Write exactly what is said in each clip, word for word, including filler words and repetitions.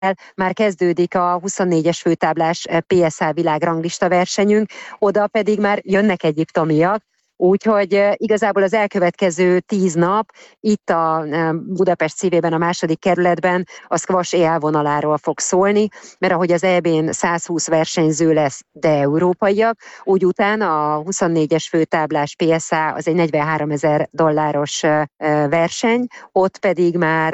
már kezdődik a huszonnégyes főtáblás pé es á világranglista versenyünk, oda pedig már jönnek egyiptomiak, úgyhogy igazából az elkövetkező tíz nap itt a Budapest szívében, a második kerületben a squash élvonaláról fog szólni, mert ahogy az é bén százhúsz versenyző lesz, de európaiak, úgy utána a huszonnégyes főtáblás pé es á az egy negyvenháromezer dolláros verseny, ott pedig már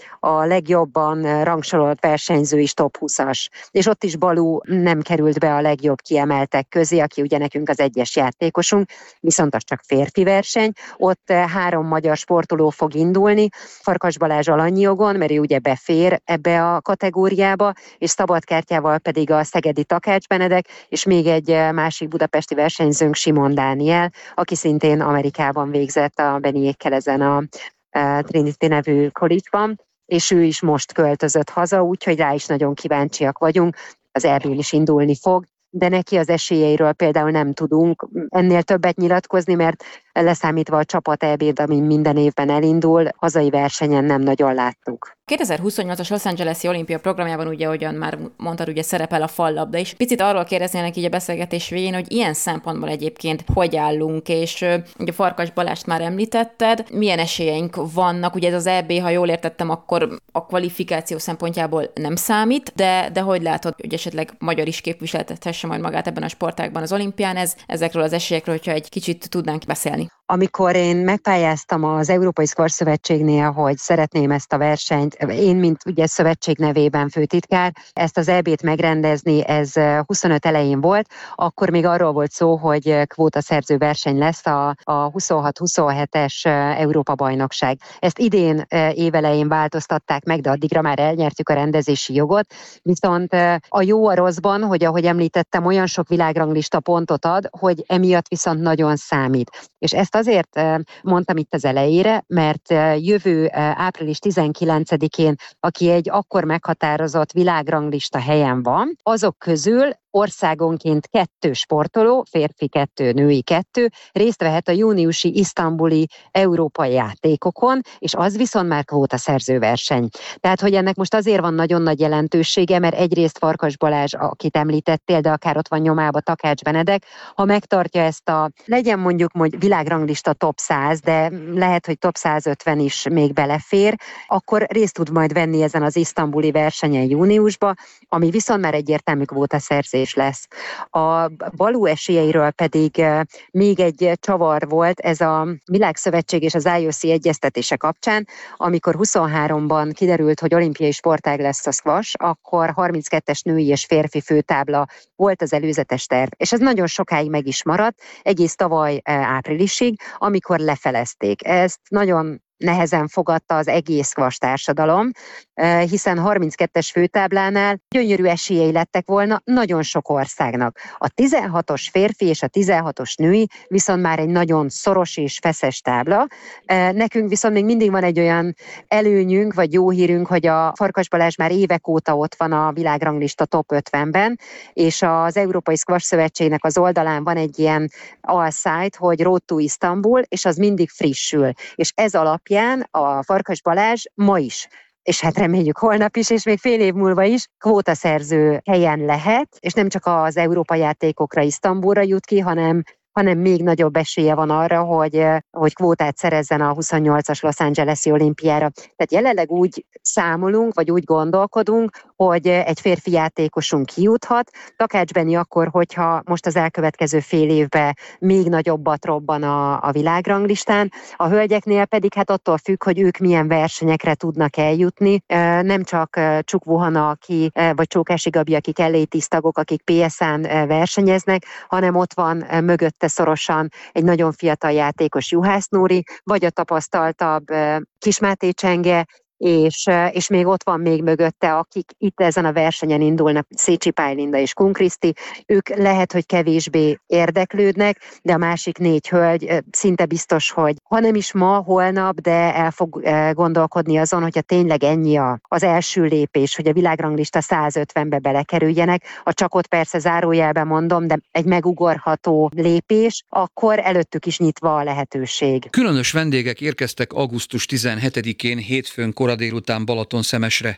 a legjobban rangsorolt versenyző is top húszas. És ott is Balú nem került be a legjobb kiemeltek közé, aki ugye nekünk az egyes játékosunk, viszont az csak férfi verseny, ott három magyar sportoló fog indulni, Farkas Balázs alanyi jogon, mert ő ugye befér ebbe a kategóriába, és szabadkártyával pedig a szegedi Takács Benedek, és még egy másik budapesti versenyzőnk Simon Dániel, aki szintén Amerikában végzett a Beniékkel ezen a Trinity nevű college-ban, és ő is most költözött haza, úgyhogy rá is nagyon kíváncsiak vagyunk, az é bén is indulni fog, de neki az esélyeiről például nem tudunk ennél többet nyilatkozni, mert leszámítva a csapat é bét, ami minden évben elindul, hazai versenyen nem nagyon láttuk. kétezer-huszonnyolcas Los Angeles-i olimpia programjában ugye, ahogyan már mondtad, ugye szerepel a fallabda is. Picit arról kérdeznének így a beszélgetés végén, hogy ilyen szempontból egyébként hogy állunk, és ugye Farkas Balást már említetted, milyen esélyeink vannak, ugye ez az é bé, ha jól értettem, akkor a kvalifikáció szempontjából nem számít, de, de hogy látod, hogy esetleg magyar is képviseltethesse majd magát ebben a sportágban az olimpián, ez, ezekről az esélyekről, hogyha egy kicsit tudnánk beszélni. Amikor én megpályáztam az Európai Squash Szövetségnél, hogy szeretném ezt a versenyt, én, mint ugye szövetség nevében főtitkár, ezt az é bét megrendezni, ez huszonöt elején volt, akkor még arról volt szó, hogy kvótaszerző verseny lesz a, a huszonhat huszonhetes Európa-bajnokság. Ezt idén évelején változtatták meg, de addigra már elnyertük a rendezési jogot, viszont a jó a rosszban, hogy ahogy említettem, olyan sok világranglista pontot ad, hogy emiatt viszont nagyon számít. És ezt azért mondtam itt az elejére, mert jövő április tizenkilencedikén, aki egy akkor meghatározott világranglista helyen van, azok közül országonként kettő sportoló, férfi kettő, női kettő, részt vehet a júniusi isztambuli európai játékokon, és az viszont már kvótaszerző verseny. Tehát, hogy ennek most azért van nagyon nagy jelentősége, mert egyrészt Farkas Balázs, akit említettél, de akár ott van nyomába Takács Benedek, ha megtartja ezt a, legyen mondjuk hogy világranglista top száz, de lehet, hogy top százötven is még belefér, akkor részt tud majd venni ezen az isztambuli versenyen júniusba, ami viszont már egyértelmű kvótaszerzés lesz. A Balú esélyeiről pedig még egy csavar volt, ez a Világszövetség és az i o cé egyeztetése kapcsán, amikor huszonháromban kiderült, hogy olimpiai sportág lesz a squash, akkor harminckettes női és férfi főtábla volt az előzetes terv. És ez nagyon sokáig meg is maradt, egész tavaly áprilisig, amikor lefelezték. Ezt nagyon nehezen fogadta az egész squash társadalom, hiszen harminckettes főtáblánál gyönyörű esélyei lettek volna nagyon sok országnak. A tizenhatos férfi és a tizenhatos női viszont már egy nagyon szoros és feszes tábla. Nekünk viszont még mindig van egy olyan előnyünk, vagy jó hírünk, hogy a Farkas Balázs már évek óta ott van a világranglista top ötvenben, és az Európai Squash Szövetségnek az oldalán van egy ilyen alszájt, hogy Road to Istanbul, és az mindig frissül. És ez alapján a Farkas Balázs ma is, és hát reméljük holnap is, és még fél év múlva is kvótaszerző helyen lehet, és nem csak az Európa játékokra Isztambulra jut ki, hanem hanem még nagyobb esélye van arra, hogy, hogy kvótát szerezzen a huszonnyolcas Los Angeles-i olimpiára. Tehát jelenleg úgy számolunk, vagy úgy gondolkodunk, hogy egy férfi játékosunk kijuthat. Takács Beni akkor, hogyha most az elkövetkező fél évben még nagyobbat robban a, a világranglistán. A hölgyeknél pedig hát attól függ, hogy ők milyen versenyekre tudnak eljutni. Nem csak Csuk Vuhana, aki, vagy Csókási Gabi, akik el á té tagok, akik pé es á-n versenyeznek, hanem ott van mögötte szorosan egy nagyon fiatal játékos, Juhász Nóri, vagy a tapasztaltabb Kis Máté Csenge, és, és még ott van még mögötte, akik itt ezen a versenyen indulnak, Szécsi Pál Linda és Kun Kriszti, ők lehet, hogy kevésbé érdeklődnek, de a másik négy hölgy szinte biztos, hogy ha nem is ma, holnap, de el fog gondolkodni azon, hogyha tényleg ennyi az első lépés, hogy a világranglista százötvenbe belekerüljenek, a csak ott persze zárójelben mondom, de egy megugorható lépés, akkor előttük is nyitva a lehetőség. Különös vendégek érkeztek augusztus tizenhetedikén hétfőn kora délután Balatonszemesre.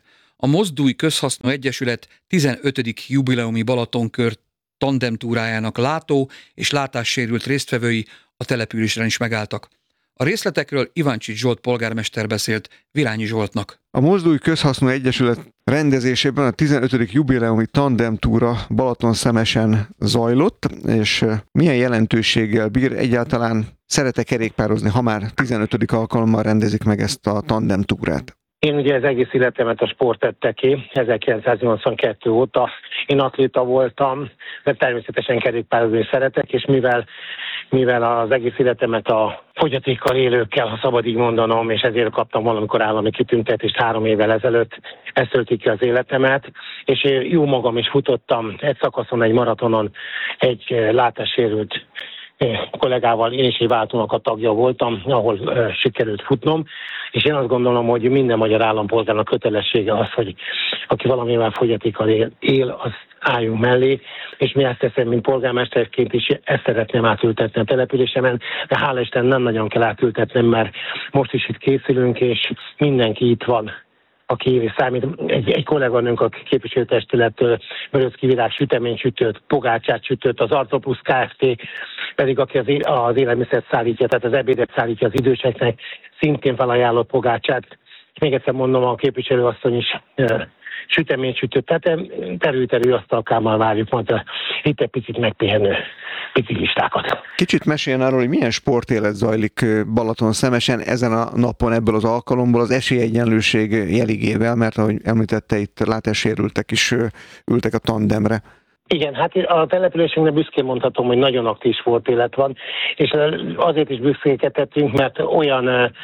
A Mozdulj Közhasznú Egyesület tizenötödik jubileumi Balatonkör tandemtúrájának látó és látássérült résztvevői a településen is megálltak. A részletekről Ivancsics Zsolt polgármester beszélt Virányi Zsoltnak. A Mozdulj Közhasznú Egyesület rendezésében a tizenötödik jubileumi tandemtúra Balatonszemesen zajlott, és milyen jelentőséggel bír, egyáltalán szeret-e kerékpározni, ha már tizenötödik alkalommal rendezik meg ezt a tandemtúrát? Én ugye az egész életemet a sport tette ki, ezerkilencszáznyolcvankettő óta. Én atléta voltam, de természetesen kerékpározni szeretek, és mivel, mivel az egész életemet a fogyatékkal élőkkel, ha szabad így mondanom, és ezért kaptam valamikor állami kitüntetést három évvel ezelőtt, ez tölti ki az életemet, és én jó magam is futottam egy szakaszon, egy maratonon, egy látássérült kollégával, én is egy váltónak a tagja voltam, ahol uh, sikerült futnom, és én azt gondolom, hogy minden magyar állampolgárnak kötelessége az, hogy aki valamivel fogyatékkal él, él, az álljunk mellé, és mi ezt teszem, mint polgármesterként is, ezt szeretném átültetni a településemen, de hála Isten nem nagyon kell átültetnem, mert most is itt készülünk, és mindenki itt van, aki éli számít. Egy, egy kolléganőnk a képviselőtestülettől Möröcki Virág süteményt sütött, pogácsát sütött, az Artopusz Kft. Pedig aki az, az élelmiszert szállítja, tehát az ebédet szállítja az időseknek, szintén felajánlott pogácsát. Még egyszer mondom, a képviselőasszony is e, süteményt sütött, tehát terül-terül asztalkámmal várjuk majd itt egy picit megpihenő biciklistákat. Kicsit meséljen arról, hogy milyen sportélet zajlik Balatonszemesen ezen a napon, ebből az alkalomból az esélyegyenlőség jeligével, mert ahogy említette, itt látássérültek is ültek a tandemre. Igen, hát a településünknek büszkén mondhatom, hogy nagyon aktív sportélet van, és azért is büszkékedhetünk, mert olyan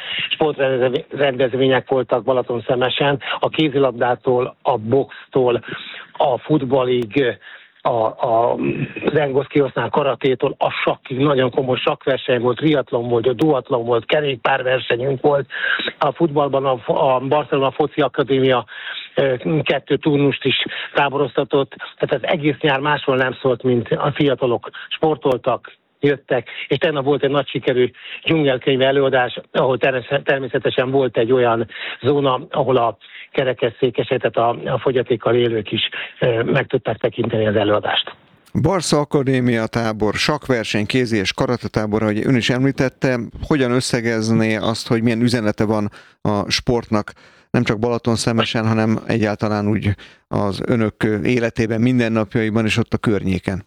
sportrendezvények voltak Balatonszemesen, a kézilabdától, a boxtól, a futballig, a, a, az engosz kihasznál karatétól, a sakkig nagyon komoly sakkverseny volt, triatlon volt, a duatlon volt, kerékpárversenyünk volt, a futballban a, a Barcelona Foci Akadémia kettő turnust is táboroztatott, tehát az egész nyár máshol nem szólt, mint a fiatalok sportoltak, jöttek, és tegnap volt egy nagy sikerű dzsungelkönyv előadás, ahol természetesen volt egy olyan zóna, ahol a kerekesszékesek, tehát a, a fogyatékkal élők is e, meg tudták tekinteni az előadást. Barca Akadémia tábor, sakkverseny, kézi és karatatábor, ahogy ön is említette, hogyan összegezné azt, hogy milyen üzenete van a sportnak, nem csak Balatonszemesen, hanem egyáltalán úgy az önök életében, mindennapjaiban és ott a környéken?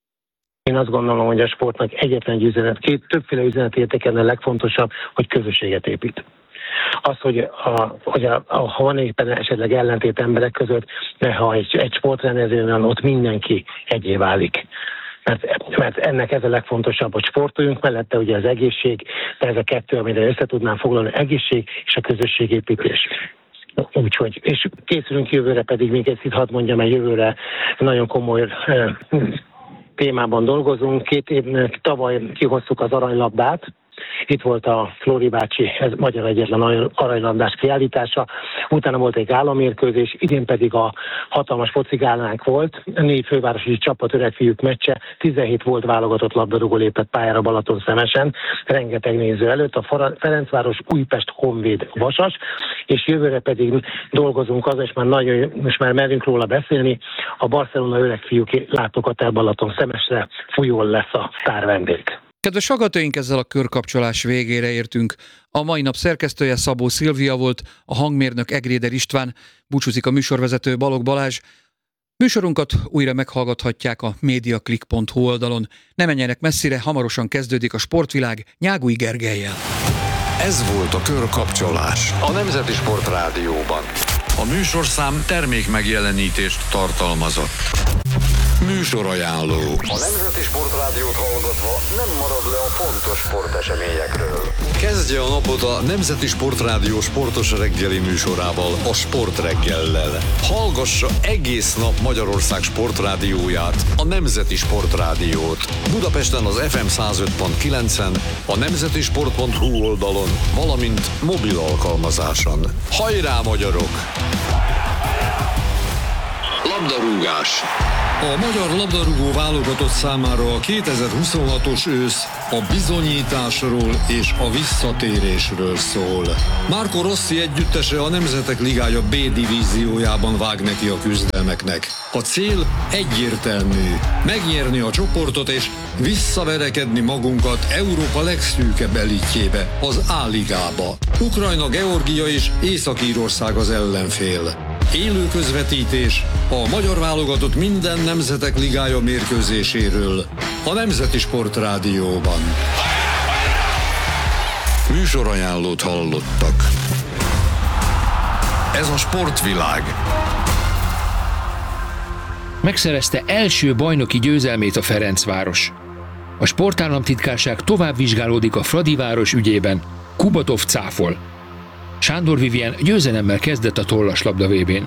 Én azt gondolom, hogy a sportnak egyetlen egy üzenet, két többféle üzenet értéken, a legfontosabb, hogy közösséget épít. Az, hogy, a, hogy a, a, ha van éppen esetleg ellentét emberek között, de ha egy, egy sportrendezőn van, ott mindenki egyé válik. Mert, mert ennek ez a legfontosabb, hogy sportoljunk, mellette ugye az egészség, de ez a kettő, amire össze tudnám foglalni, egészség és a közösségépítés. Úgyhogy, és készülünk jövőre, pedig még ezt itt hadd mondjam, mert jövőre nagyon komoly eh, témában dolgozunk. Két év tavaly kihoztuk az aranylabdát. Itt volt a Flóri bácsi, ez magyar egyetlen aranylabdás kiállítása, utána volt egy gálamérkőzés, idén pedig a hatalmas focigálánk volt, a négy fővárosi csapat öregfiúk meccse, tizenhét volt válogatott labdarúgó lépett pályára Balatonszemesen, rengeteg néző előtt, a Ferencváros, Újpest, Honvéd, Vasas, és jövőre pedig dolgozunk azon, és már nagyon, most már merünk róla beszélni, a Barcelona öregfiúk látogatás Balatonszemesre, Fujól lesz a sztárvendég. Kedves hallgatóink, ezzel a körkapcsolás végére értünk. A mai nap szerkesztője Szabó Szilvia volt, a hangmérnök Egréder István, búcsúzik a műsorvezető Balogh Balázs. Műsorunkat újra meghallgathatják a mediaclick pont hu oldalon. Ne menjenek messzire, hamarosan kezdődik a Sportvilág Nyágui Gergellyel. Ez volt a Körkapcsolás a Nemzeti Sport Rádióban. A műsorszám termék megjelenítést tartalmazott. Műsorajánló. A Nemzeti Sport Rádiót hallgatva nem marad le a fontos sporteseményekről. Kezdje a napot a Nemzeti Sport Rádió sportos reggeli műsorával, a Sport reggellel. Hallgassa egész nap Magyarország sportrádióját, a Nemzeti Sport Rádiót. Budapesten az ef em száz öt pont kilencen, a nemzetisport pont hu oldalon, valamint mobil alkalmazáson. Hajrá, magyarok! Labdarúgás! A magyar labdarúgó válogatott számára a kétezer-huszonhatos ősz a bizonyításról és a visszatérésről szól. Marco Rossi együttese a Nemzetek Ligája B divíziójában vág neki a küzdelmeknek. A cél egyértelmű, megnyerni a csoportot és visszaverekedni magunkat Európa legszűkebb elitjébe, az A-ligába. Ukrajna, Georgia és Észak-Írország az ellenfél. Élő közvetítés a magyar válogatott minden Nemzetek Ligája mérkőzéséről a Nemzeti Sportrádióban. Műsorajánlót hallottak. Ez a Sportvilág. Megszerezte első bajnoki győzelmét a Ferencváros. A sportállamtitkárság tovább vizsgálódik a Fradiváros ügyében. Kubatov cáfol. Sándor Vivien győzelemmel kezdett a tollaslabda vé bén.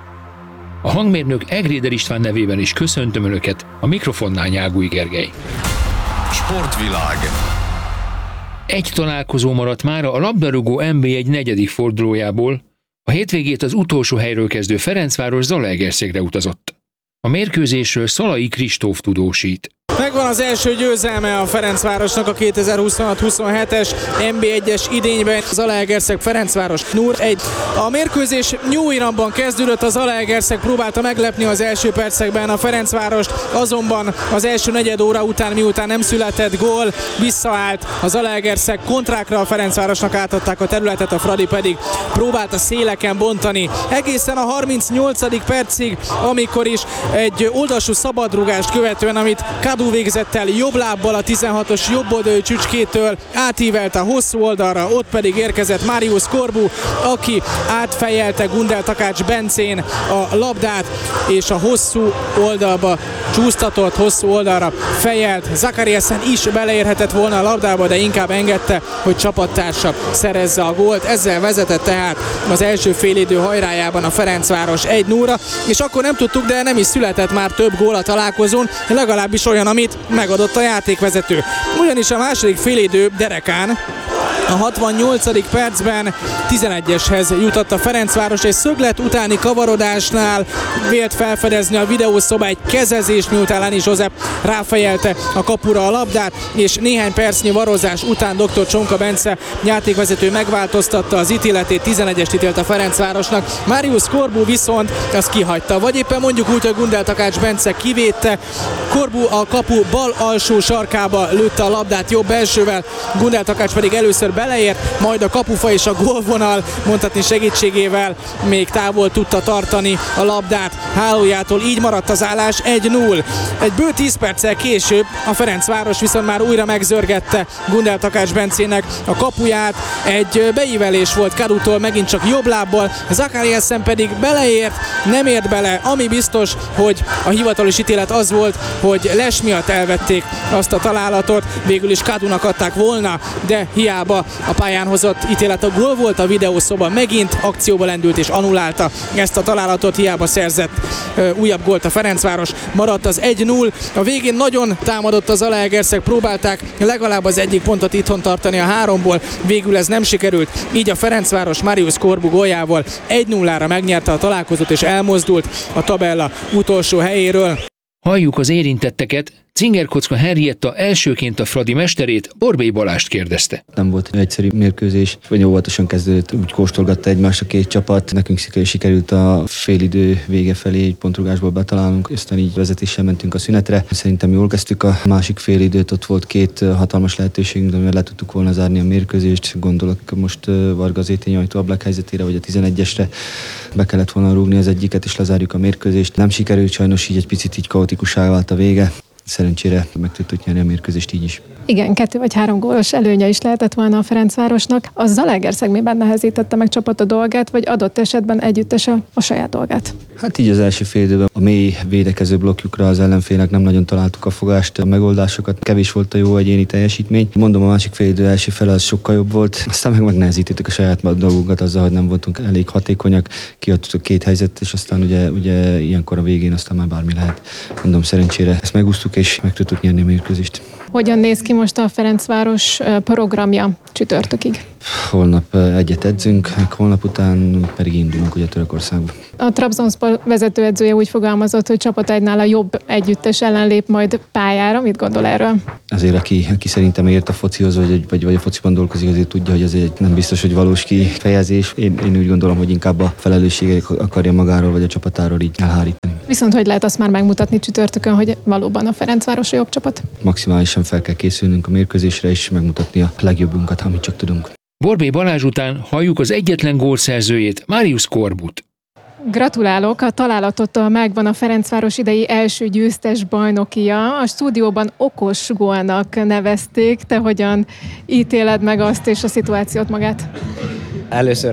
A hangmérnök Egréder István nevében is köszöntöm Önöket, a mikrofonnál Nyágúj Gergely. Sportvilág. Egy találkozó maradt mára a labdarúgó en bé egy negyedik fordulójából. A hétvégét az utolsó helyről kezdő Ferencváros Zalaegerszegre utazott. A mérkőzésről Szalai Kristóf tudósít. Megvan az első győzelme a Ferencvárosnak a kétezer-huszonhat huszonhetes en bé egyes idényben. Zalaegerszeg Ferencváros nulla egy. A mérkőzés jó iramban kezdődött, a Zalaegerszeg próbálta meglepni az első percekben a Ferencvárost, azonban az első negyed óra után, miután nem született gól, visszaállt a Zalaegerszeg, kontrákra a Ferencvárosnak átadták a területet, a Fradi pedig próbálta széleken bontani. Egészen a harmincnyolcadik percig, amikor is egy oldalsú szabadrugást követően, amit Kadu végzett el jobb lábbal a tizenhatos jobboldali csücskétől, átívelte a hosszú oldalra, ott pedig érkezett Marius Corbu, aki átfejelte Gundel Takács Bencén a labdát, és a hosszú oldalba csúsztatott, hosszú oldalra fejelt. Zakariasen is beleérhetett volna a labdába, de inkább engedte, hogy csapattársa szerezze a gólt. Ezzel vezetett tehát az első félidő hajrájában a Ferencváros egy nulla, és akkor nem tudtuk, de nem is született már több gól a találkozón, legalábbis olyan, amit megadott a játékvezető. Ugyanis a második félidő derekán a hatvannyolcadik percben tizenegyeshez jutott a Ferencváros, és szöglet utáni kavarodásnál vélt felfedezni a videószoba egy kezezést, miután Lani József ráfejelte a kapura a labdát, és néhány percnyi varozás után dr. Csonka Bence játékvezető megváltoztatta az ítéletét, tizenegyest ítélt a Ferencvárosnak. Marius Corbu viszont azt kihagyta, vagy éppen mondjuk úgy, hogy Gundel Takács Bence kivédte. Corbu a kapu bal alsó sarkába lőtte a labdát jobb elsővel, Gundel Takács pedig először beleért, majd a kapufa és a gólvonal mondhatni segítségével még távol tudta tartani a labdát hálójától, így maradt az állás egy nulla. Egy bő tíz perccel később a Ferencváros viszont már újra megzörgette Gundel Takács Bencének a kapuját, egy beívelés volt Kadutól, megint csak jobb lábbal, Zakariasen pedig beleért, nem ért bele, ami biztos, hogy a hivatalos ítélet az volt, hogy les miatt elvették azt a találatot, végül is Kadunak adták volna, de hiába a pályán hozott ítélet a gól volt, a videószoba megint akcióba lendült és annulálta ezt a találatot, hiába szerzett ö, újabb gólt a Ferencváros, maradt az egy nulla. A végén nagyon támadott az Zalaegerszeg, próbálták legalább az egyik pontot itthon tartani a háromból, végül ez nem sikerült, így a Ferencváros Marius Corbu góljával egy nullára megnyerte a találkozót és elmozdult a tabella utolsó helyéről. Halljuk az érintetteket. Cingerkocka Henrietta elsőként a Fradi mesterét, Borbély Balást kérdezte. Nem volt egyszerű mérkőzés, vagy óvatosan kezdődött, úgy kóstolgatta egymást a két csapat. Nekünk sikerült a félidő vége felé egy pontrugásból betalálnunk, aztán így vezetéssel mentünk a szünetre. Szerintem jól kezdtük a másik félidőt, ott volt két hatalmas lehetőségünk, amivel le tudtuk volna zárni a mérkőzést. Gondolok most Varga Zétény ajtó ablak helyzetére, vagy a tizenegyesre be kellett volna rúgni az egyiket, és lezárjuk a mérkőzést. Nem sikerült, sajnos így egy picit így kaotikussá vált a vége. Szerencsére meg tudtuk nyerni a mérkőzést így is. Igen, kettő vagy három gólos előnye is lehetett volna a Ferencvárosnak. A Zalaegerszeg miben nehezítette meg csapat a dolgát, vagy adott esetben együttes a, a saját dolgát? Hát így az első fél időben a mély védekező blokkjukra az ellenfélnek nem nagyon találtuk a fogást, a megoldásokat, kevés volt a jó egyéni teljesítmény. Mondom, a másik fél idő első fele az sokkal jobb volt, aztán meg megnehezítettük a saját dolgunkat azzal, hogy nem voltunk elég hatékonyak, kiadtuk két helyzetet, és aztán ugye, ugye ilyenkor a végén aztán már bármi lehet. Mondom, szerencsére ezt megúsztuk, és meg tudtuk nyerni a mérkőzést. Hogyan néz ki most a Ferencváros programja csütörtökig? holnap egyet edzünk, meg holnap után pedig indulunk ugye Törökországba. A Trabzonspor vezetőedzője úgy fogalmazott, hogy csapat egy nála jobb együttes ellen lép majd pályára. Mit gondol erről? Azért, aki, aki szerintem ért a focihoz, vagy, vagy, vagy a fociban dolgozik, azért tudja, hogy ez egy nem biztos, hogy valós kifejezés. Én, én úgy gondolom, hogy inkább a felelősséget akarja magáról, vagy a csapatáról így elhárítani. Viszont hogy lehet azt már megmutatni csütörtökön, hogy valóban a Ferencváros a jobb csapat? Maximálisan fel kell készülnünk a mérkőzésre, és megmutatni a legjobbunkat, amit csak tudunk. Borbély Balázs után halljuk az egyetlen gólszerzőjét, Marius Korbut. Gratulálok, a találatottól megvan a Ferencváros idei első győztes bajnokia. A stúdióban okos gólnak nevezték. Te hogyan ítéled meg azt és a szituációt magát? Először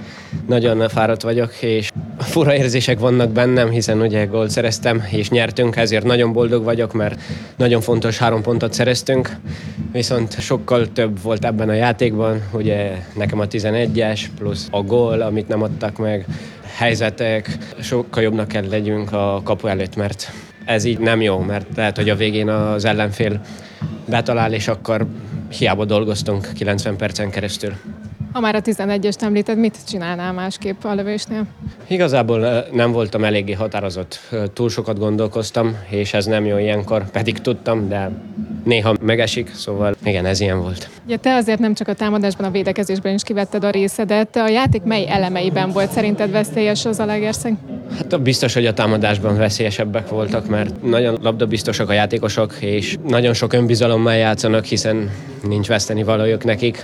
nagyon fáradt vagyok, és fura érzések vannak bennem, hiszen ugye gólt szereztem, és nyertünk, ezért nagyon boldog vagyok, mert nagyon fontos három pontot szereztünk, viszont sokkal több volt ebben a játékban, ugye nekem a tizenegyes, plusz a gól, amit nem adtak meg, helyzetek, sokkal jobbnak kell legyünk a kapu előtt, mert ez így nem jó, mert lehet, hogy a végén az ellenfél betalál, és akkor hiába dolgoztunk kilencven percen keresztül. Ha már a tizenegyest említed, mit csinálnál másképp a lövésnél? Igazából nem voltam eléggé határozott. Túl sokat gondolkoztam, és ez nem jó ilyenkor, pedig tudtam, de néha megesik, szóval igen, ez ilyen volt. Ugye te azért nem csak a támadásban, a védekezésben is kivetted a részedet. A játék mely elemeiben volt szerinted veszélyes az Zalaegerszeg? Hát biztos, hogy a támadásban veszélyesebbek voltak, mert nagyon labdabiztosak a játékosok, és nagyon sok önbizalommal játszanak, hiszen nincs veszteni valójuk nekik,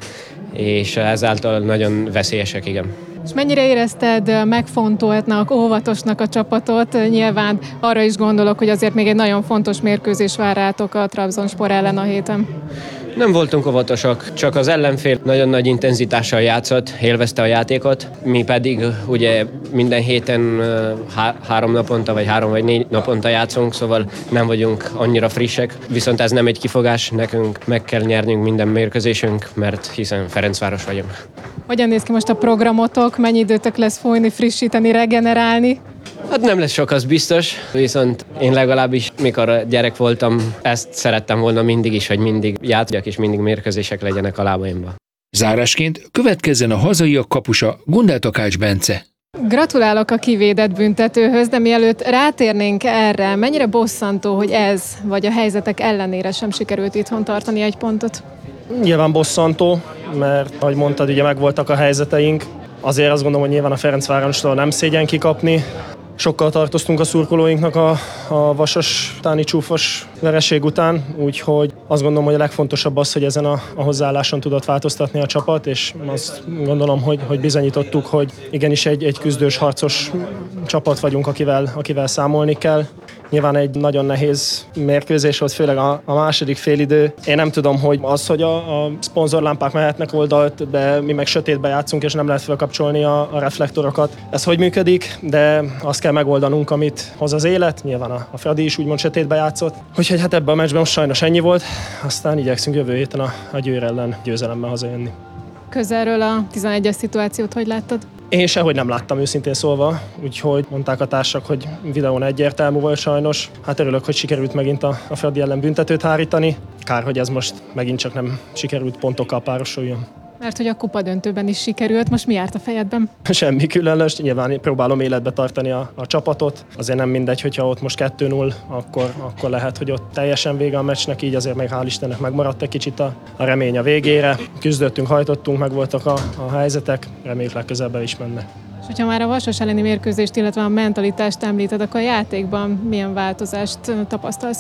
és ezáltal nagyon veszélyesek, igen. És mennyire érezted megfontoltnak, óvatosnak a csapatot? Nyilván arra is gondolok, hogy azért még egy nagyon fontos mérkőzés vár rátok a Trabzonspor ellen a héten. Nem voltunk óvatosak, csak az ellenfél nagyon nagy intenzitással játszott, élvezte a játékot, mi pedig ugye minden héten há- három naponta, vagy három vagy négy naponta játszunk, szóval nem vagyunk annyira frissek, viszont ez nem egy kifogás, nekünk meg kell nyernünk minden mérkőzésünk, mert hiszen Ferencváros vagyunk. Hogyan néz ki most a programotok, mennyi időtök lesz folyni, frissíteni, regenerálni? Hát nem lesz sok, az biztos, viszont én legalábbis, mikor gyerek voltam, ezt szerettem volna mindig is, hogy mindig játszjak és mindig mérkőzések legyenek a lábaimban. Zárásként következzen a hazaiak kapusa, Gundel Takács Bence. Gratulálok a kivédett büntetőhöz, de mielőtt rátérnénk erre, mennyire bosszantó, hogy ez, vagy a helyzetek ellenére sem sikerült itthon tartani egy pontot? Nyilván bosszantó, mert ahogy mondtad, ugye megvoltak a helyzeteink. Azért azt gondolom, hogy nyilván a Ferencvárostól nem szégyen kikapni. Sokkal tartoztunk a szurkolóinknak a, a vasas, utáni csúfos vereség után, úgyhogy azt gondolom, hogy a legfontosabb az, hogy ezen a, a hozzáálláson tudott változtatni a csapat, és azt gondolom, hogy, hogy bizonyítottuk, hogy igenis egy, egy küzdős, harcos csapat vagyunk, akivel, akivel számolni kell. Nyilván egy nagyon nehéz mérkőzés volt, főleg a, a második félidő. Én nem tudom, hogy az, hogy a, a szponzorlámpák mehetnek oldalt, de mi meg sötétbe játszunk, és nem lehet felkapcsolni a, a reflektorokat. Ez hogy működik, de azt kell megoldanunk, amit hoz az élet. Nyilván a, a Fradi is úgymond sötétbe játszott. Úgyhogy hát ebben a meccsben most sajnos ennyi volt. Aztán igyekszünk jövő héten a, a Győr ellen győzelemmel hazajönni. Közelről a tizenegyes szituációt hogy láttad? Én sehogy nem láttam, őszintén szólva, úgyhogy mondták a társak, hogy videón egyértelmű volt sajnos. Hát örülök, hogy sikerült megint a, a Fradi ellen büntetőt hárítani. Kár, hogy ez most megint csak nem sikerült pontokkal párosuljon. Mert hogy a kupa döntőben is sikerült, most mi járt a fejedben? Semmi különös, nyilván próbálom életbe tartani a, a csapatot. Azért nem mindegy, hogyha ott most kettő null, akkor, akkor lehet, hogy ott teljesen vége a meccsnek, így azért meg hál' Istennek megmaradt egy kicsit a, a remény a végére. Küzdöttünk, hajtottunk, meg voltak a, a helyzetek, reméljük legközelebb is mennek. És hogyha már a Vasas elleni mérkőzést, illetve a mentalitást említed, akkor a játékban milyen változást tapasztalsz?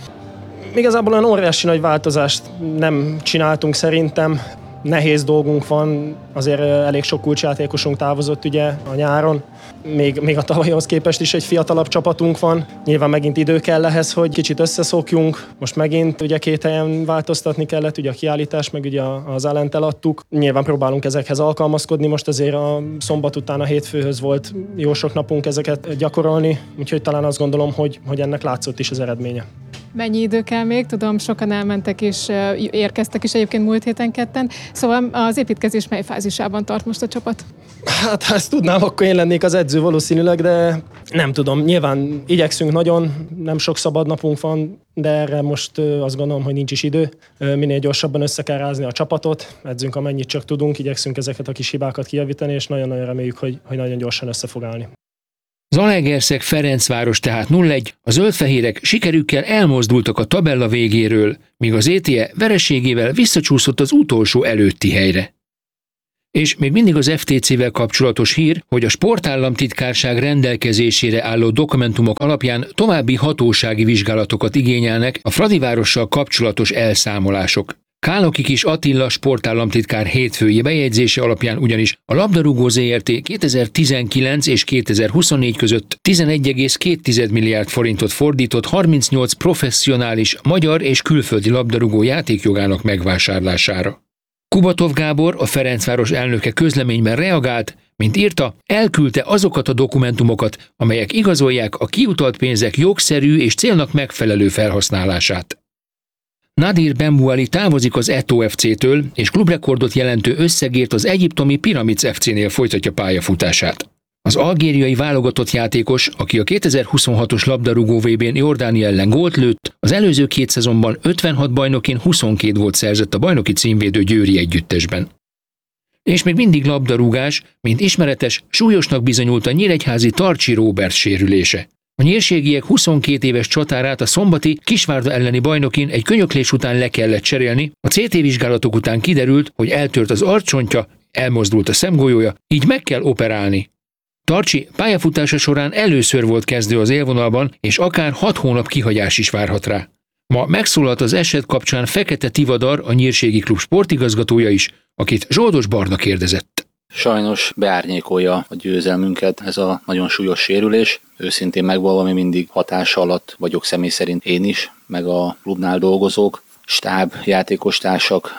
Igazából olyan óriási nagy változást nem csináltunk szerintem. Nehéz dolgunk van, azért elég sok kulcsjátékosunk távozott ugye a nyáron. Még, még a tavalyhoz képest is egy fiatalabb csapatunk van. Nyilván megint idő kell ehhez, hogy kicsit összeszokjunk. Most megint ugye két helyen változtatni kellett, ugye a kiállítás, meg ugye az ellent eladtuk. Nyilván próbálunk ezekhez alkalmazkodni, most azért a szombat után a hétfőhöz volt jó sok napunk ezeket gyakorolni, úgyhogy talán azt gondolom, hogy, hogy ennek látszott is az eredménye. Mennyi idő kell még? Tudom, sokan elmentek és érkeztek is egyébként múlt héten ketten. Szóval az építkezés mely fázisában tart most a csapat? Hát ha ezt tudnám, akkor én lennék az edző valószínűleg, de nem tudom. Nyilván igyekszünk nagyon, nem sok szabad napunk van, de erre most azt gondolom, hogy nincs is idő. Minél gyorsabban össze kell rázni a csapatot, edzünk amennyit csak tudunk, igyekszünk ezeket a kis hibákat kijavítani, és nagyon-nagyon reméljük, hogy, hogy nagyon gyorsan össze fog állni. Zalaegerszeg Ferencváros tehát nulla egy, a zöldfehérek sikerükkel elmozdultak a tabella végéről, míg az é té e vereségével visszacsúszott az utolsó előtti helyre. És még mindig az ef té cével kapcsolatos hír, hogy a sportállamtitkárság rendelkezésére álló dokumentumok alapján további hatósági vizsgálatokat igényelnek a Fradivárossal kapcsolatos elszámolások. Káloki Kis Attila sportállamtitkár hétfői bejegyzése alapján ugyanis a Labdarúgó zé er té kétezer-tizenkilenc és kétezer-huszonnégy között tizenegy egész két milliárd forintot fordított harmincnyolc professzionális magyar és külföldi labdarúgó játékjogának megvásárlására. Kubatov Gábor, a Ferencváros elnöke közleményben reagált, mint írta, elküldte azokat a dokumentumokat, amelyek igazolják a kiutalt pénzek jogszerű és célnak megfelelő felhasználását. Nadir Benmouali távozik az Eto ef cé-től, és klubrekordot jelentő összegért az egyiptomi Pyramids ef cé-nél folytatja pályafutását. Az algériai válogatott játékos, aki a kétezer-huszonhatos labdarúgó vé bén Jordánia ellen gólt lőtt, az előző két szezonban ötvenhat bajnokin huszonkét gólt szerzett a bajnoki címvédő győri együttesben. És még mindig labdarúgás, mint ismeretes, súlyosnak bizonyult a nyíregyházi Tarcsi Róbert sérülése. A nyírségiek huszonkét éves csatárát a szombati Kisvárda elleni bajnokin egy könyöklés után le kellett cserélni, a cé té vizsgálatok után kiderült, hogy eltört az arccsontja, elmozdult a szemgolyója, így meg kell operálni. Tarcsi pályafutása során először volt kezdő az élvonalban, és akár hat hónap kihagyás is várhat rá. Ma megszólalt az eset kapcsán Fekete Tivadar, a nyírségi klub sportigazgatója is, akit Zsoldos Barna kérdezett. Sajnos beárnyékolja a győzelmünket ez a nagyon súlyos sérülés. Őszintén megvalva, mi mindig hatása alatt vagyok személy szerint én is, meg a klubnál dolgozók, stáb, játékostársak,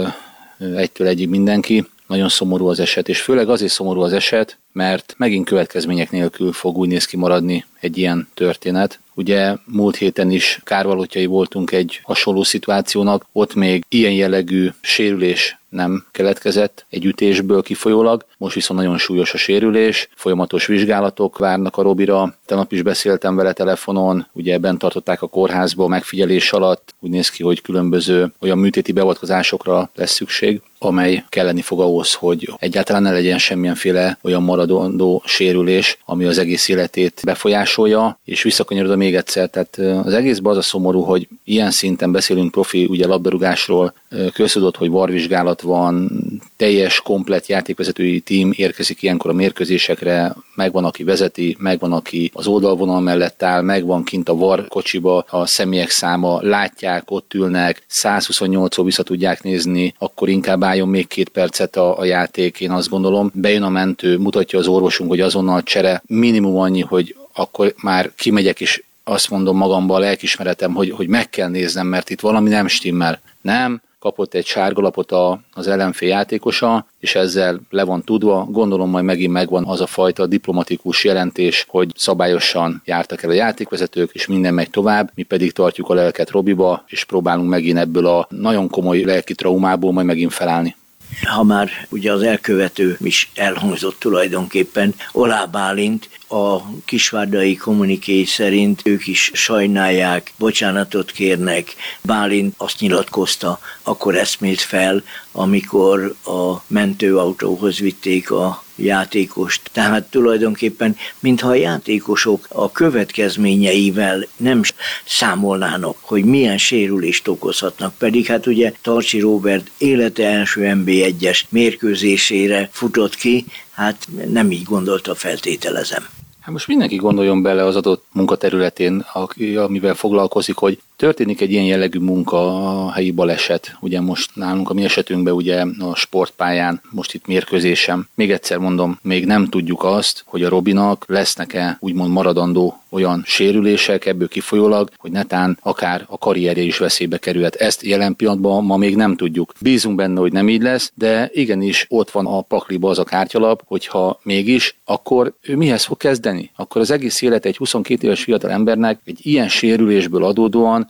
egytől egyig mindenki. Nagyon szomorú az eset, és főleg azért szomorú az eset, mert megint következmények nélkül fog úgy néz ki maradni egy ilyen történet. Ugye múlt héten is kárvalótjai voltunk egy hasonló szituációnak, ott még ilyen jellegű sérülés nem keletkezett egy ütésből kifolyólag, most viszont nagyon súlyos a sérülés, folyamatos vizsgálatok várnak a Robira, tegnap is beszéltem vele telefonon, ugye bent tartották a kórházba megfigyelés alatt, úgy néz ki, hogy különböző olyan műtéti beavatkozásokra lesz szükség, amely kelleni fog ahhoz, hogy egyáltalán ne legyen semmilyenféle olyan maradandó sérülés, ami az egész életét befolyásolja, és visszakanyarodom még egyszer, tehát az egészben az a szomorú, hogy ilyen szinten beszélünk profi ugye labdarúgásról, köztudott, hogy varvizsgálat van, teljes, komplett játékvezetői tím érkezik ilyenkor a mérkőzésekre, megvan, aki vezeti, megvan, aki az oldalvonal mellett áll, megvan kint a var kocsiba a személyek száma, látják, ott ülnek, százhuszonnyolcról vissza tudják nézni, akkor inkább álljon még két percet a, a játék, én azt gondolom. Bejön a mentő, mutatja az orvosunk, hogy azonnal csere, minimum annyi, hogy akkor már kimegyek és azt mondom magamban, a lelkismeretem, hogy, hogy meg kell néznem, mert itt valami nem stimmel. Nem, kapott egy sárgalapot a, az ellenfél játékosa, és ezzel le van tudva. Gondolom majd megint megvan az a fajta diplomatikus jelentés, hogy szabályosan jártak el a játékvezetők, és minden megy tovább, mi pedig tartjuk a lelket Robiba, és próbálunk megint ebből a nagyon komoly lelki traumából majd megint felállni. Ha már ugye az elkövető is elhangzott tulajdonképpen, Olá Bálint, a kisvárdai kommuniké szerint ők is sajnálják, bocsánatot kérnek. Bálint azt nyilatkozta, akkor eszmélt fel, amikor a mentőautóhoz vitték a játékost. Tehát tulajdonképpen, mintha a játékosok a következményeivel nem számolnának, hogy milyen sérülést okozhatnak. Pedig hát ugye Tarcsi Róbert élete első en bé egyes mérkőzésére futott ki, hát nem így gondolta, feltételezem. Hát most mindenki gondoljon bele az adott munkaterületén, amivel foglalkozik, hogy történik egy ilyen jellegű munka, a helyi baleset, ugye most nálunk a mi esetünkben ugye a sportpályán, most itt mérkőzésem. Még egyszer mondom, még nem tudjuk azt, hogy a Robinak lesznek-e úgymond maradandó olyan sérülések ebből kifolyólag, hogy netán akár a karrierje is veszélybe kerülhet. Ezt jelen pillanatban ma még nem tudjuk. Bízunk benne, hogy nem így lesz, de igenis ott van a pakliba az a kártyalap, hogyha mégis, akkor ő mihez fog kezdeni? Akkor az egész élet egy huszonkét éves fiatal embernek egy ilyen sérülésből adódóan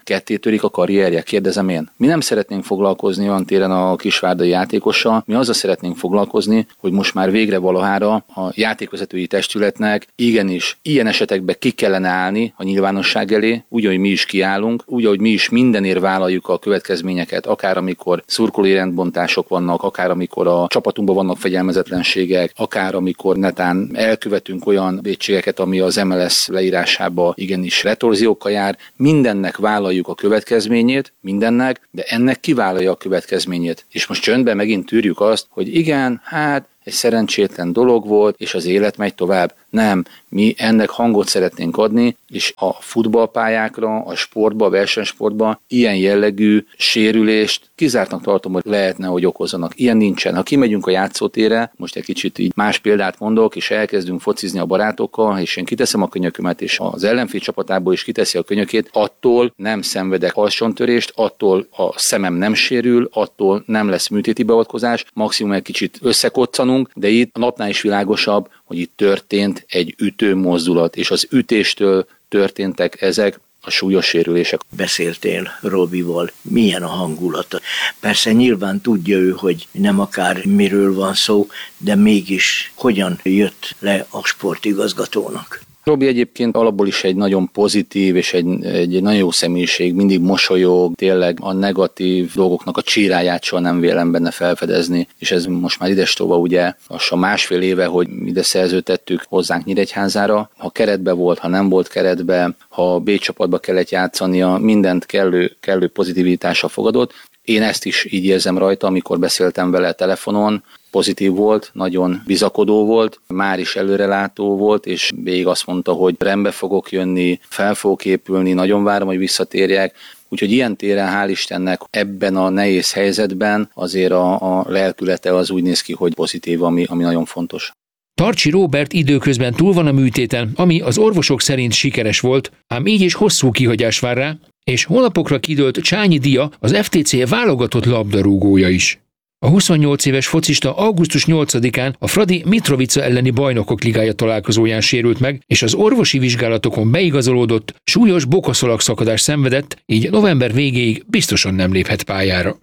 ketté törik a karrierje, kérdezem én. Mi nem szeretnénk foglalkozni olyan téren a kisvárdai játékossal, mi azzal szeretnénk foglalkozni, hogy most már végre valahára a játékvezetői testületnek igenis ilyen esetekben ki kellene állni a nyilvánosság elé, úgy, ahogy mi is kiállunk, úgy, ahogy mi is mindenért vállaljuk a következményeket, akár amikor szurkolói rendbontások vannak, akár amikor a csapatunkban vannak fegyelmezetlenségek, akár amikor netán elkövetünk olyan vétségeket, ami az em el es leírásába igenis retorziókkal jár, mindennek vállaljuk a következményét, mindennek, de ennek kivállalja a következményét. És most csöndben megint tűrjük azt, hogy igen, hát egy szerencsétlen dolog volt, és az élet megy tovább. Nem, mi ennek hangot szeretnénk adni, és a futballpályákra, a sportba, a versenysportba ilyen jellegű sérülést kizártnak tartom, hogy lehetne, hogy okozzanak. Ilyen nincsen. Ha kimegyünk a játszótérre, most egy kicsit így más példát mondok, és elkezdünk focizni a barátokkal, és én kiteszem a könyökömet, és az ellenfél csapatából is kiteszi a könyökét, attól nem szenvedek alsóntörést, attól a szemem nem sérül, attól nem lesz műtéti beavatkozás, maximum egy kicsit összekoccanunk, de itt a napnál is világosabb, hogy itt történt egy ütő mozdulat, és az ütéstől történtek ezek a súlyos sérülések. Beszéltél Robival, milyen a hangulata. Persze nyilván tudja ő, hogy nem akár miről van szó, de mégis hogyan jött le a sportigazgatónak. Robi egyébként alapból is egy nagyon pozitív és egy, egy nagyon jó személyiség, mindig mosolyog, tényleg a negatív dolgoknak a csíráját soha nem vélem benne felfedezni, és ez most már idestova ugye lassan másfél éve, hogy ide szerződtettük hozzánk Nyíregyházára. Ha keretbe volt, ha nem volt keretbe, ha B csapatba kellett játszania, mindent kellő, kellő pozitivitással fogadott. Én ezt is így érzem rajta, amikor beszéltem vele telefonon, pozitív volt, nagyon bizakodó volt, már is előrelátó volt, és végig azt mondta, hogy rendbe fogok jönni, fel fogok épülni, nagyon várom, hogy visszatérjek. Úgyhogy ilyen téren, hál' Istennek, ebben a nehéz helyzetben azért a, a lelkülete az úgy néz ki, hogy pozitív, ami, ami nagyon fontos. Tarcsi Róbert időközben túl van a műtéten, ami az orvosok szerint sikeres volt, ám így is hosszú kihagyás vár rá, és hónapokra kidőlt Csányi Dia, az ef té cé válogatott labdarúgója is. A huszonnyolc éves focista augusztus nyolcadikán a Fradi Mitrovica elleni Bajnokok Ligája találkozóján sérült meg, és az orvosi vizsgálatokon beigazolódott, súlyos bokaszalagszakadást szenvedett, így november végéig biztosan nem léphet pályára.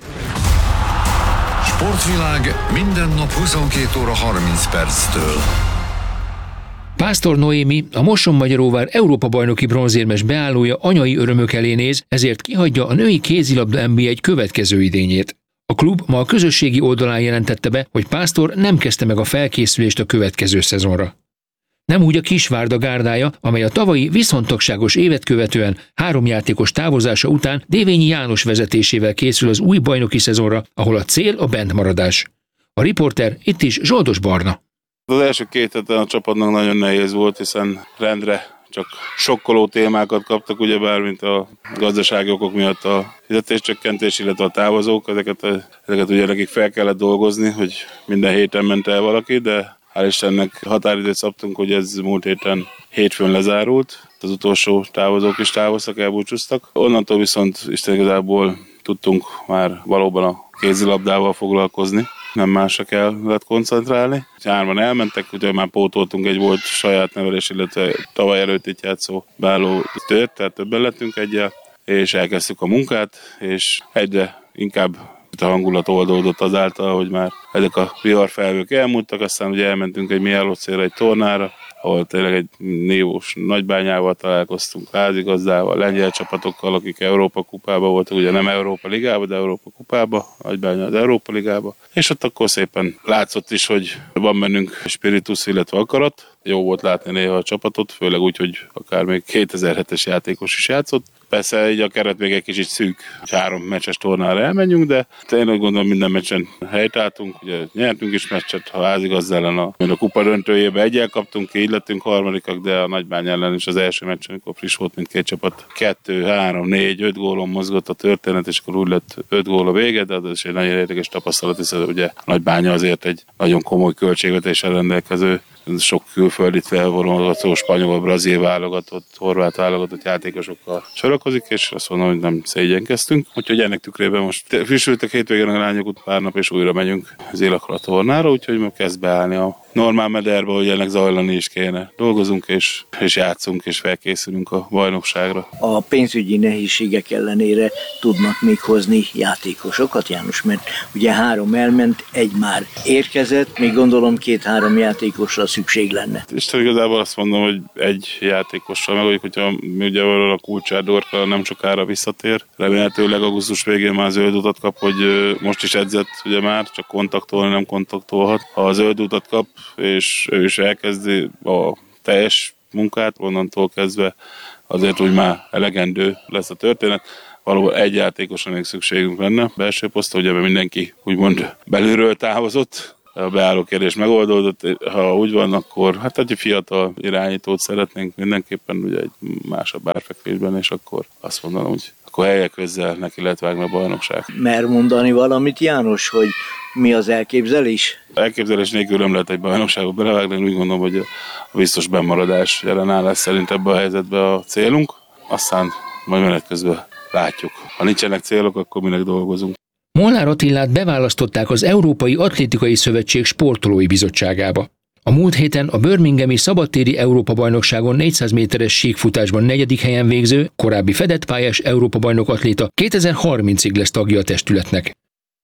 Sportvilág minden nap huszonkét óra harminc perctől. Pásztor Noémi, a Mosonmagyaróvár Európa-bajnoki bronzérmes beállója anyai örömök elé néz, ezért kihagyja a női kézilabda en bé egy következő idényét. A klub ma a közösségi oldalán jelentette be, hogy Pásztor nem kezdte meg a felkészülést a következő szezonra. Nem úgy a Kisvárda gárdája, amely a tavalyi viszontagságos évet követően három játékos távozása után Dévényi János vezetésével készül az új bajnoki szezonra, ahol a cél a bentmaradás. A riporter itt is Zsoldos Barna. Az első két héten a csapatnak nagyon nehéz volt, hiszen rendre csak sokkoló témákat kaptak, ugyebár, mint a gazdasági okok miatt a fizetéscsökkentés, illetve a távozók, ezeket, ezeket ugye nekik fel kellett dolgozni, hogy minden héten ment el valaki, de hál' Istennek határidőt szabtunk, hogy ez múlt héten hétfőn lezárult, az utolsó távozók is távoztak, elbúcsúztak. Onnantól viszont Isten igazából tudtunk már valóban a kézilabdával foglalkozni. Nem másra kellett koncentrálni. Hárman elmentek, ugye már pótoltunk egy volt saját nevelés, illetve tavaly előtt itt játszó beálló tört, tehát többen lettünk egyel, és elkezdtük a munkát, és egyre inkább a hangulat oldódott azáltal, hogy már ezek a viharfelhők elmúltak, aztán ugye elmentünk egy Miháloszcélre, egy tornára, ahol tényleg egy nívós nagybányával találkoztunk, házigazdával, lengyel csapatokkal, akik Európa kupába voltak, ugye nem Európa ligába, de Európa kupába, nagybánya az Európa ligába. És ott akkor szépen látszott is, hogy van bennünk spiritus, illetve akarat. Jó volt látni néha a csapatot, főleg úgy, hogy akár még kétezer-hetes játékos is játszott. Persze így a keret még egy kicsit szűk, hogy három meccses tornára elmenjünk, de én úgy gondolom minden meccsen helytáltunk, ugye nyertünk is meccset, ha házigazda ellen a, a kupa döntőjébe egyel kaptunk ki, így lettünk harmadikak, de a Nagybány ellen is az első meccsen, amikor friss volt mindkét csapat, kettő, három, négy, öt gólon mozgott a történet, és akkor úgy lett öt gól a vége, de az is egy nagyon érdekes tapasztalat, hiszen ugye a Nagybánya azért egy nagyon komoly költségvetéssel rendelkező, sok külföldit felvonulható, spanyol, brazil válogatott, horvát válogatott játékosokkal sorakozik, és azt mondom, hogy nem szégyenkeztünk. Úgyhogy ennek tükrében most frissültek hétvégén a lányok ut pár nap, és újra megyünk az Élakra tornára, úgyhogy most kezd beállni a normál mederben, hogy ennek zajlani is kéne. Dolgozunk és, és játszunk és felkészülünk a bajnokságra. A pénzügyi nehézségek ellenére tudnak még hozni játékosokat, János, mert ugye három elment, egy már érkezett, még gondolom két-három játékosra szükség lenne. Isten igazából azt mondom, hogy egy játékossal megoldjuk, hogyha mi ugye valahol a Kulcsár Dorka nem sokára visszatér. Remélhetőleg augusztus végén már zöld utat kap, hogy most is edzett ugye már, csak kontaktolni nem kontaktolhat. Ha a zöld utat kap, és ő is elkezdi a teljes munkát, onnantól kezdve azért úgy már elegendő lesz a történet. Valóban egy játékosra még szükségünk lenne. Belső poszton, ugye mindenki úgymond belülről távozott, a beálló kérdés megoldódott. Ha úgy van, akkor hát egy fiatal irányítót szeretnénk mindenképpen ugye egy másabb árfekvésben, és akkor azt mondanom, hogy akkor helyek közzel neki lehet vágni a bajnokság. Mer mondani valamit, János, hogy mi az elképzelés? Elképzelés nélkül nem lehet egy bajnokságot belevágni, úgy gondolom, hogy a biztos bennmaradás jelenállás szerint ebben a helyzetben a célunk, aztán majd menet közben látjuk. Ha nincsenek célok, akkor minek dolgozunk. Molnár Attilát beválasztották az Európai Atlétikai Szövetség sportolói bizottságába. A múlt héten a birminghami szabadtéri Európa-bajnokságon négyszáz méteres síkfutásban negyedik helyen végző, korábbi fedett pályás Európa-bajnok atléta kétezer-harmincig lesz tagja a testületnek.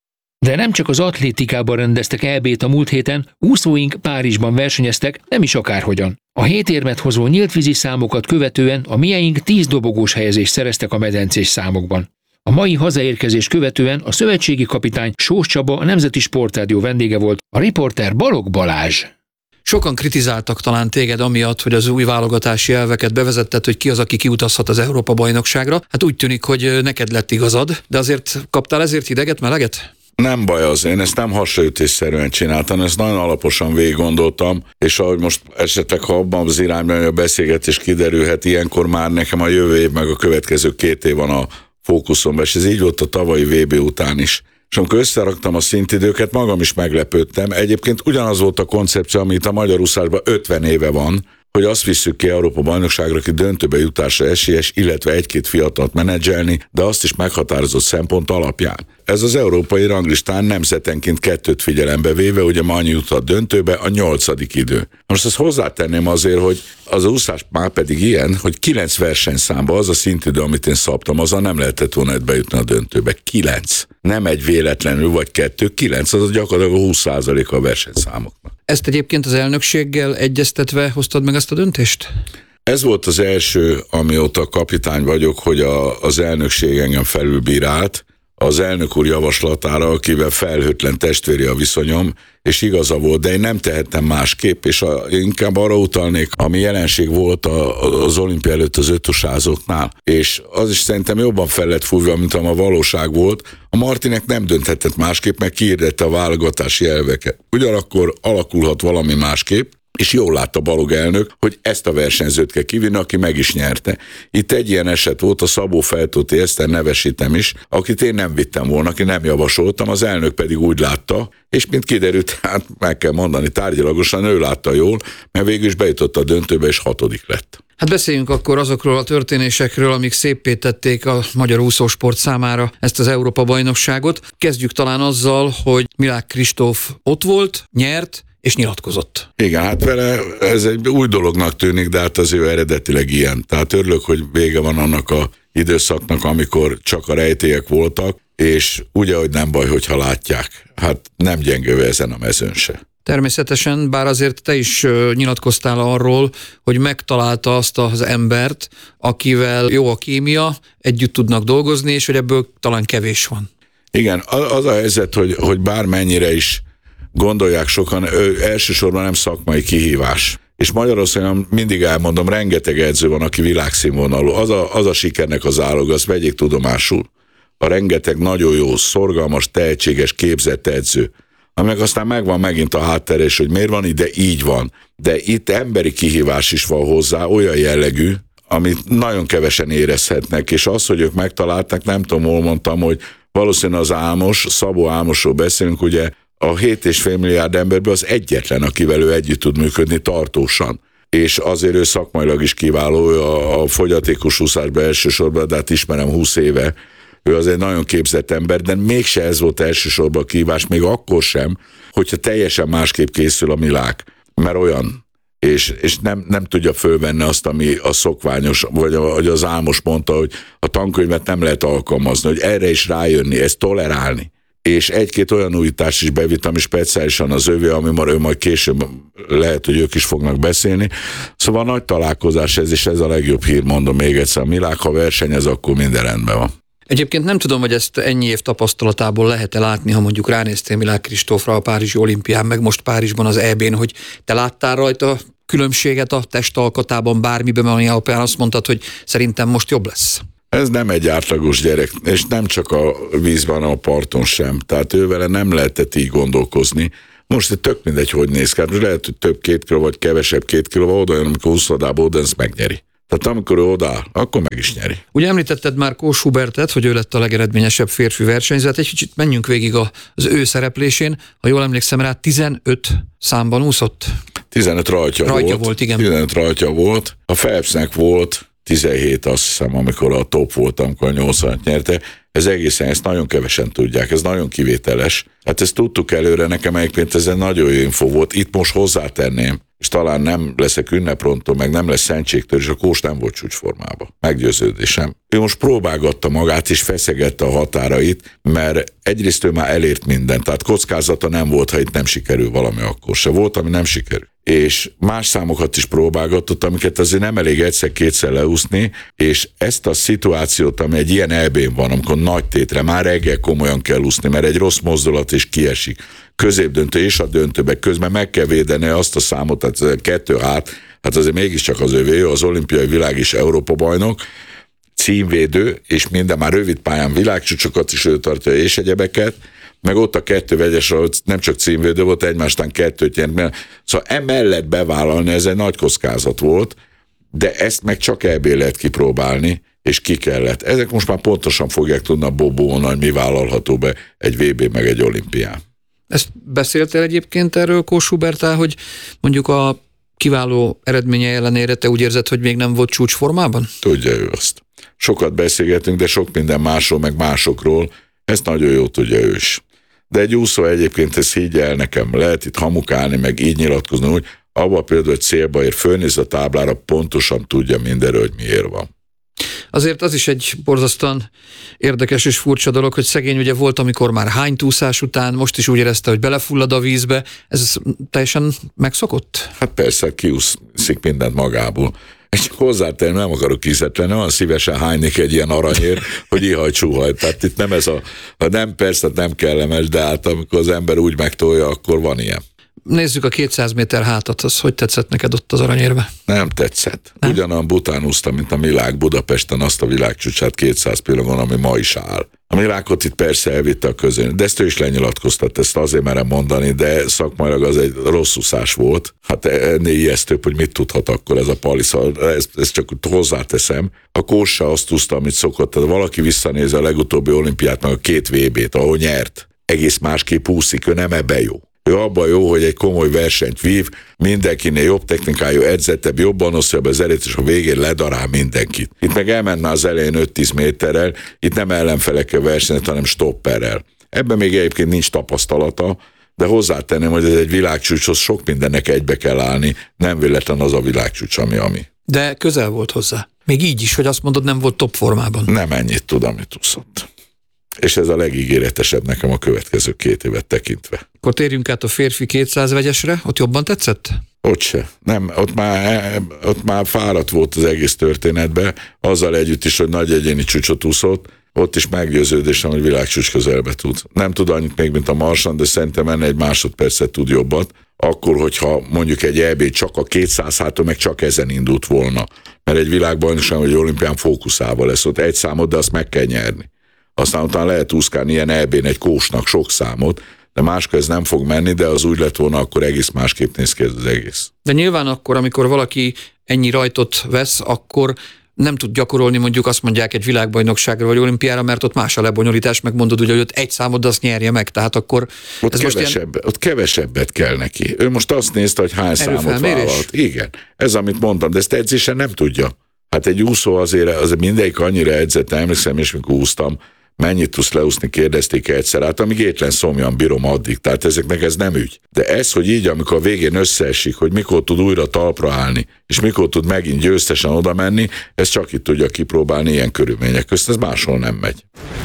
De nem csak az atlétikában rendeztek é bét a múlt héten, úszóink Párizsban versenyeztek, nem is akárhogyan. A hét érmet hozó nyíltvízi számokat követően a mieink tíz dobogós helyezést szereztek a medencés számokban. A mai hazaérkezés követően a szövetségi kapitány Sós Csaba a Nemzeti Sportrádió vendége volt, a riporter Balogh Balázs. Sokan kritizáltak talán téged amiatt, hogy az új válogatási elveket bevezetted, hogy ki az, aki kiutazhat az Európa-bajnokságra. Hát úgy tűnik, hogy neked lett igazad, de azért kaptál ezért hideget, meleget? Nem baj az, én ezt nem hasraütésszerűen csináltam, ezt nagyon alaposan végig gondoltam, és ahogy most esetleg, ha abban az irányban a beszélgetés kiderülhet, ilyenkor már nekem a jövő év meg a következő két év van a fókuszomban, és ez így volt a tavalyi vé bé után is. És amikor összeraktam a szintidőket, magam is meglepődtem. Egyébként ugyanaz volt a koncepció, amit a magyar úszásban ötven éve van, hogy azt visszük ki Európa-bajnokságra, aki döntőbe jutásra esélyes, illetve egy-két fiatalt menedzselni, de azt is meghatározott szempont alapján. Ez az európai ranglistán nemzetenként kettőt figyelembe véve, ugye ma annyi jutott döntőbe, a nyolcadik idő. Most ezt hozzátenném azért, hogy az úszás már pedig ilyen, hogy kilenc versenyszámba az a szintidő, amit én szabtam, azzal nem lehetett volna bejutni a döntőbe. Kilenc. Nem egy véletlenül vagy kettő, kilenc, az gyakorlatilag a húsz százaléka a versenyszámoknak. Ezt egyébként az elnökséggel egyeztetve hoztad meg ezt a döntést? Ez volt az első, amióta kapitány vagyok, hogy a, az elnökség engem felülbírált, az elnök úr javaslatára, akivel felhőtlen testvéri a viszonyom, és igaza volt, de én nem tehettem másképp, és a, inkább arra utalnék, ami jelenség volt a, az olimpia előtt az ötösázóknál, és az is szerintem jobban fel lett fújva, mint a valóság volt. A Martinek nem dönthetett másképp, meg kiirdette a válogatási elveket. Ugyanakkor alakulhat valami másképp, és jól látta Balogh elnök, hogy ezt a versenyzőt kell kivinni, aki meg is nyerte. Itt egy ilyen eset volt, a Szabó Feltóti Eszter, nevesítem is, akit én nem vittem volna, aki nem javasoltam, az elnök pedig úgy látta, és mint kiderült, hát meg kell mondani, tárgyilagosan ő látta jól, mert végül is bejutott a döntőbe, és hatodik lett. Hát beszéljünk akkor azokról a történésekről, amik széppé tették a magyar úszósport számára ezt az Európa-bajnokságot. Kezdjük talán azzal, hogy Milák Kristóf ott volt, nyert, és nyilatkozott. Igen, hát vele ez egy új dolognak tűnik, de hát az ő eredetileg ilyen. Tehát örülök, hogy vége van annak a időszaknak, amikor csak a rejtélyek voltak, és ugye, hogy nem baj, hogyha látják. Hát nem gyengő ezen a mezőn se. Természetesen, bár azért te is nyilatkoztál arról, hogy megtalálta azt az embert, akivel jó a kémia, együtt tudnak dolgozni, és hogy ebből talán kevés van. Igen, az a helyzet, hogy, hogy bármennyire is gondolják sokan, ő elsősorban nem szakmai kihívás. És Magyarországon mindig elmondom, rengeteg edző van, aki világszínvonalú. Az a, az a sikernek az állog, azt vegyék tudomásul. A rengeteg nagyon jó, szorgalmas, tehetséges, képzett edző, aminek aztán megvan megint a háttere, hogy miért van ide, így van. De itt emberi kihívás is van hozzá, olyan jellegű, amit nagyon kevesen érezhetnek, és az, hogy ők megtalálták, nem tudom, hol mondtam, hogy valószínűleg az Álmos, Szabó Álmosról beszélünk, ugye a hét és fél milliárd emberből az egyetlen, akivel ő együtt tud működni tartósan. És azért ő szakmailag is kiváló, ő a, a fogyatékos úszásban elsősorban, de hát ismerem húsz éve, ő az egy nagyon képzett ember, de mégse ez volt elsősorban a kihívás, még akkor sem, hogyha teljesen másképp készül a Milák. mert olyan, és, és nem, nem tudja fölvenni azt, ami a szokványos, vagy, a, vagy az Álmos mondta, hogy a tankönyvet nem lehet alkalmazni, hogy erre is rájönni, ezt tolerálni. És egy-két olyan újítás is bevitt, ami speciálisan az övé, ami már ő majd később lehet, hogy ők is fognak beszélni. Szóval nagy találkozás ez, és ez a legjobb hír, mondom még egyszer. A Milák, ha versenyez, akkor minden rendben van. Egyébként nem tudom, hogy ezt ennyi év tapasztalatából lehet-e látni, ha mondjuk ránéztél Milák Kristófra a párizsi olimpián, meg most Párizsban az é bén, hogy te láttál rajta különbséget a testalkatában, bármiben, ami alapján azt mondtad, hogy szerintem most jobb lesz. Ez nem egy átlagos gyerek, és nem csak a vízben, a parton sem. Tehát ővele nem lehetett így gondolkozni. Most tök mindegy, hogy néz ki. Most lehet, hogy több két kiló, vagy kevesebb két kiló, oda jön, amikor huszodába oda, ezt megnyeri. Tehát amikor ő odáll, akkor meg is nyeri. Ugye említetted már Kós Hubertet, hogy ő lett a legeredményesebb férfi versenyző. Egy kicsit menjünk végig az ő szereplésén. Ha jól emlékszem rá, tizenöt számban úszott. tizenöt rajtja, rajtja volt. volt, igen. tizenöt rajtja volt. A Phelpsnek volt tizenhét, azt hiszem, amikor a top volt, amikor a nyolcvanat nyerte. Ez egészen, ezt nagyon kevesen tudják, ez nagyon kivételes. Hát ezt tudtuk előre, nekem egyébként ez egy nagyon jó info volt. Itt most hozzátenném, és talán nem leszek ünneprontól, meg nem lesz szentségtől, és a Kós nem volt csúcsformában. Meggyőződésem. Ő most próbálgatta magát, és feszegette a határait, mert egyrészt ő már elért mindent, tehát kockázata nem volt, ha itt nem sikerül valami, akkor se volt, ami nem sikerül. És más számokat is próbálgatott, amiket azért nem elég egyszer-kétszer leúszni, és ezt a szituációt, ami egy ilyen é bén van, amikor nagy tétre már reggel komolyan kell úszni, mert egy rossz mozdulat is kiesik, középdöntő és a döntőbe közben meg kell védeni azt a számot, tehát ez kettő hát, hát azért mégiscsak az övé, az olimpiai világ és Európa bajnok, címvédő, és minden már rövid pályán világcsúcsokat is ő tartja, és egyebeket, meg ott a kettő vegyes, ahol nem csak címvédő volt, egymástán kettőt nyert, mert szóval emellett bevállalni, ez egy nagy kockázat volt, de ezt meg csak é bén lehet kipróbálni, és ki kellett. Ezek most már pontosan fogják tudni a Bobón, hogy mi vállalható be egy vé bén meg egy olimpián. Ezt beszéltél egyébként erről Kós Huberttel, hogy mondjuk a kiváló eredménye ellenére te úgy érzed, hogy még nem volt csúcsformában? Tudja ő azt. Sokat beszélgetünk, de sok minden másról, meg másokról, ezt nagyon jól tudja ő is. De egy úszó egyébként, ezt higgye el nekem, lehet itt hamukálni, meg így nyilatkozni, úgy, abban például, hogy célba ér, fölnéz a táblára, pontosan tudja mindenről, hogy miért van. Azért az is egy borzasztóan érdekes és furcsa dolog, hogy szegény ugye volt, amikor már hánytúszás után, most is úgy érezte, hogy belefullad a vízbe. Ez teljesen megszokott? Hát persze, kiúszik mindent magából. Egy hozzátenni, nem akarok ízetlenni, olyan szívesen hánynék egy ilyen aranyért, hogy ihaj csúhaj. Tehát itt nem ez a, nem persze nem kellemes, de hát amikor az ember úgy megtolja, akkor van ilyen. Nézzük a kétszáz méter hátat, az hogy tetszett neked ott az aranyérve? Nem tetszett. Nem? Ugyanolyan bután úsztam, mint a Milák Budapesten, azt a világcsúcsát kétszáz pillangon, ami ma is áll. A Milákot itt persze elvitte a közön, de ezt ő is lenyilatkoztat, ezt azért merem mondani, de szakmailag az egy rossz úszás volt. Hát ennél ijesztőbb, hogy mit tudhat akkor ez a palisza, ezt, ezt csak hozzáteszem. A Kóssa azt úszta, amit szokott, tehát valaki visszanéz a legutóbbi olimpiát, meg a két vé bét, ahol nyert, egész másképp úszik, ő nem ebben jó. Ő abban jó, hogy egy komoly versenyt vív, mindenkinél jobb technikájú, edzettebb, jobban osztja be az erőt, és a végén ledarál mindenkit. Itt meg elmenne az elején öt-tíz méterrel, itt nem ellenfelekkel versenyt, hanem stopperrel. Ebben még egyébként nincs tapasztalata, de hozzátenném, hogy ez egy világcsúcshoz sok mindennek egybe kell állni, nem véletlen az a világcsúcs, ami ami. De közel volt hozzá. Még így is, hogy azt mondod, nem volt top formában. Nem ennyit tud, amit úszott. És ez a legígéretesebb nekem a következő két évet tekintve. Akkor térjünk át a férfi kétszáz vegyesre, ott jobban tetszett? Ott se. Nem, ott már, ott már fáradt volt az egész történetben, azzal együtt is, hogy nagy egyéni csúcsot úszott, ott is meggyőződésem, hogy világcsúcs közelbe tud. Nem tud annyit még, mint a Marsan, de szerintem ennél egy másodpercet tud jobbat, akkor, hogyha mondjuk egy é bé csak a kétszáz háton, meg csak ezen indult volna. Mert egy világbajnokság, vagy olimpián fókuszával lesz ott egy számot, de azt meg kell nyerni. Aztán utána lehet úszkálni ilyen é bén egy Kósnak sok számot, de máskor ez nem fog menni, de az úgy lett volna, akkor egész másképp néz ki ez az egész. De nyilván akkor, amikor valaki ennyi rajtot vesz, akkor nem tud gyakorolni, mondjuk azt mondják egy világbajnokságra vagy olimpiára, mert ott más a lebonyolítás, megmondod ugye, hogy ott egy számod, de azt nyerje meg, tehát akkor... Ott, ez kevesebb, most ilyen... ott kevesebbet kell neki. Ő most azt nézte, hogy hány számot vállalt. Igen, ez amit mondtam, de ezt edzésen nem tudja. Hát egy úszó azért, azért mindegyik annyira edzett, emlékszem, és mikor úsztam, mennyit tudsz leúszni, kérdezték egyszer, hát amíg étlen szomjan bírom addig, tehát ezeknek ez nem ügy. De ez, hogy így, amikor a végén összeesik, hogy mikor tud újra talpra állni, és mikor tud megint győztesen oda menni, ez csak itt tudja kipróbálni ilyen körülmények közt, ez máshol nem megy.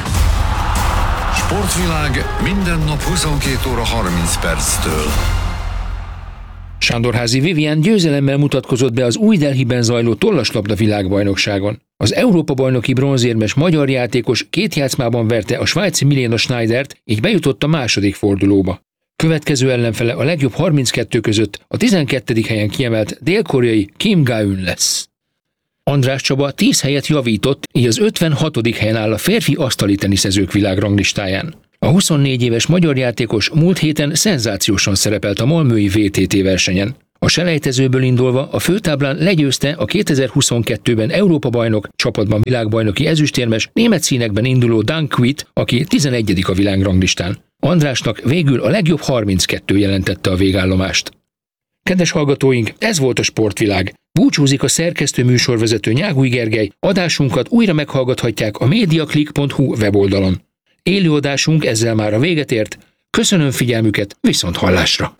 Sportvilág minden nap huszonkét óra harminc perctől. Sándorházi Vivien győzelemmel mutatkozott be az Új Delhiben zajló tollaslabda világbajnokságon. Az Európa-bajnoki bronzérmes magyar játékos két játszmában verte a svájci Milena Schneidert, így bejutott a második fordulóba. Következő ellenfele a legjobb harminckettő között a tizenkettedik helyen kiemelt dél-koreai Kim Ga-eun lesz. András Csaba tíz helyet javított, így az ötvenhatodik helyen áll a férfi asztali teniszezők világranglistáján. A huszonnégy éves magyar játékos múlt héten szenzációsan szerepelt a malmöi vé té té versenyen. A selejtezőből indulva a főtáblán legyőzte a kétezer-huszonkettőben Európa-bajnok, csapatban világbajnoki ezüstérmes, német színekben induló Dan Kvitt, aki tizenegyedik a világranglistán. Andrásnak végül a legjobb harminckettő jelentette a végállomást. Kedves hallgatóink, ez volt a Sportvilág. Búcsúzik a szerkesztő műsorvezető Nyágúj Gergely, adásunkat újra meghallgathatják a mediaclick pont hu weboldalon. Élőadásunk ezzel már a véget ért. Köszönöm figyelmüket, viszont hallásra!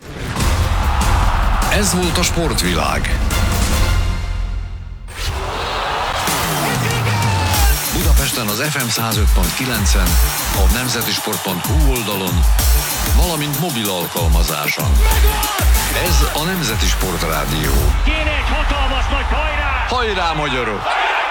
Ez volt a Sportvilág. Budapesten az ef em száz öt pont kilencen, a nemzetisport pont hu oldalon, valamint mobil alkalmazáson. Ez a Nemzeti Sport Rádió. Kéne egy hatalmas nagy hajrá! Hajrá, magyarok!